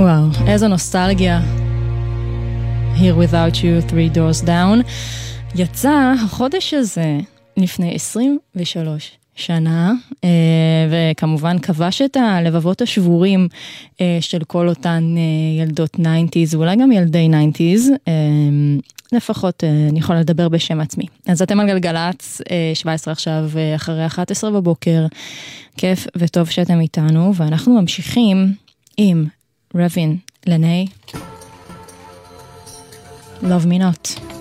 וואו, איזו נוסטלגיה. Here Without You, Three Doors Down. יצא החודש הזה לפני 23 שנה, וכמובן כבש את הלבבות השבורים של כל אותן ילדות 90s, ואולי גם ילדי 90s, לפחות אני יכולה לדבר בשם עצמי. אז אתם על גלגלץ, 17 עכשיו, אחרי 11 בבוקר, כיף וטוב שאתם איתנו, ואנחנו ממשיכים עם רווין לני, Love Me Not.